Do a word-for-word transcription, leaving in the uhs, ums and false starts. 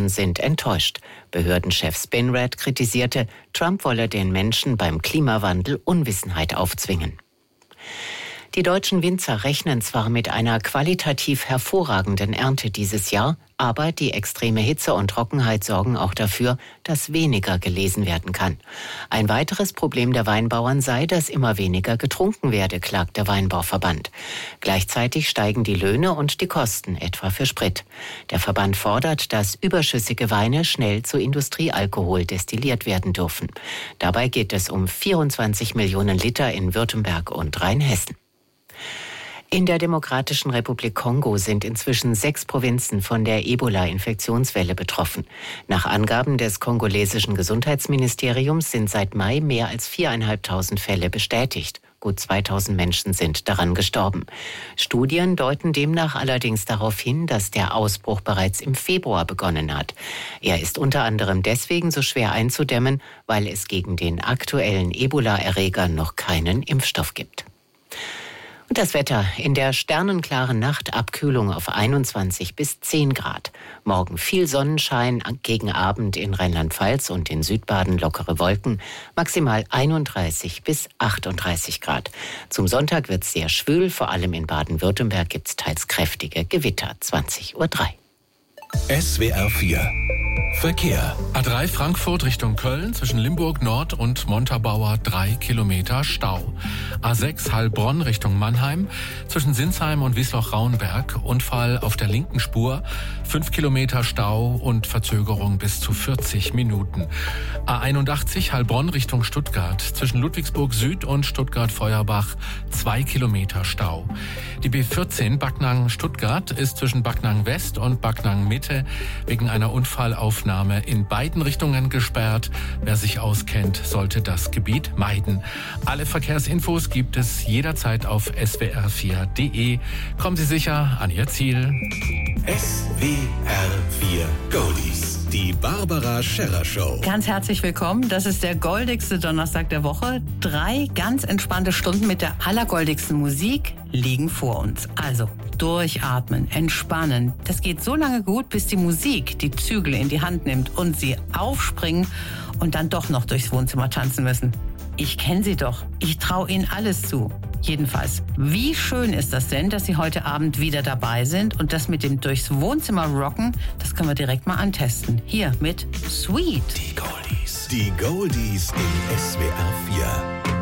Experten sind enttäuscht. Behördenchef Spinrad kritisierte, Trump wolle den Menschen beim Klimawandel Unwissenheit aufzwingen. Die deutschen Winzer rechnen zwar mit einer qualitativ hervorragenden Ernte dieses Jahr, aber die extreme Hitze und Trockenheit sorgen auch dafür, dass weniger gelesen werden kann. Ein weiteres Problem der Weinbauern sei, dass immer weniger getrunken werde, klagt der Weinbauverband. Gleichzeitig steigen die Löhne und die Kosten, etwa für Sprit. Der Verband fordert, dass überschüssige Weine schnell zu Industriealkohol destilliert werden dürfen. Dabei geht es um vierundzwanzig Millionen Liter in Württemberg und Rheinhessen. In der Demokratischen Republik Kongo sind inzwischen sechs Provinzen von der Ebola-Infektionswelle betroffen. Nach Angaben des kongolesischen Gesundheitsministeriums sind seit Mai mehr als viertausendfünfhundert Fälle bestätigt. Gut zweitausend Menschen sind daran gestorben. Studien deuten demnach allerdings darauf hin, dass der Ausbruch bereits im Februar begonnen hat. Er ist unter anderem deswegen so schwer einzudämmen, weil es gegen den aktuellen Ebola-Erreger noch keinen Impfstoff gibt. Und das Wetter. In der sternenklaren Nacht Abkühlung auf einundzwanzig bis zehn Grad. Morgen viel Sonnenschein, gegen Abend in Rheinland-Pfalz und in Südbaden lockere Wolken. Maximal einunddreißig bis achtunddreißig Grad. Zum Sonntag wird es sehr schwül, vor allem in Baden-Württemberg gibt es teils kräftige Gewitter. zwanzig Uhr drei. S W R vier Verkehr. A drei Frankfurt Richtung Köln zwischen Limburg Nord und Montabaur drei Kilometer Stau. A sechs Heilbronn Richtung Mannheim zwischen Sinsheim und Wiesloch-Rauenberg Unfall auf der linken Spur, fünf Kilometer Stau und Verzögerung bis zu vierzig Minuten. A einundachtzig Heilbronn Richtung Stuttgart zwischen Ludwigsburg Süd und Stuttgart-Feuerbach zwei Kilometer Stau. Die B vierzehn Backnang Stuttgart ist zwischen Backnang West und Backnang Mitte wegen einer Unfallaufnahme in beiden Richtungen gesperrt. Wer sich auskennt, sollte das Gebiet meiden. Alle Verkehrsinfos gibt es jederzeit auf s w r vier punkt d e. Kommen Sie sicher an Ihr Ziel. S W R vier Goldies. Die Barbara Scherrer Show. Ganz herzlich willkommen. Das ist der goldigste Donnerstag der Woche. Drei ganz entspannte Stunden mit der allergoldigsten Musik liegen vor uns. Also durchatmen, entspannen. Das geht so lange gut, bis die Musik die Zügel in die Hand nimmt und sie aufspringen und dann doch noch durchs Wohnzimmer tanzen müssen. Ich kenne sie doch. Ich traue ihnen alles zu. Jedenfalls, wie schön ist das denn, dass Sie heute Abend wieder dabei sind und das mit dem durchs Wohnzimmer rocken, das können wir direkt mal antesten. Hier mit Sweet. Die Goldies. Die Goldies in S W R vier.